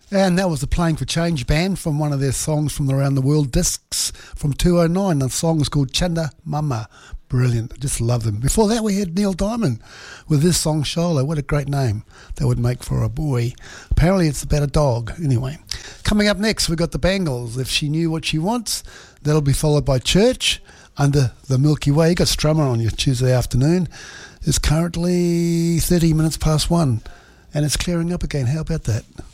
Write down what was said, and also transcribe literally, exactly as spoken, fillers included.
And that was the Playing for Change band from one of their songs from the Around the World discs from two oh nine. The song is called Chanda Mama. Brilliant. I just love them. Before that, we had Neil Diamond with this song, Shiloh. What a great name that would make for a boy. Apparently, it's about a dog. Anyway, coming up next, we've got the Bangles. If She Knew What She Wants, that'll be followed by Church Under the Milky Way. You got Strummer on your Tuesday afternoon. It's currently thirty minutes past one, and it's clearing up again. How about that?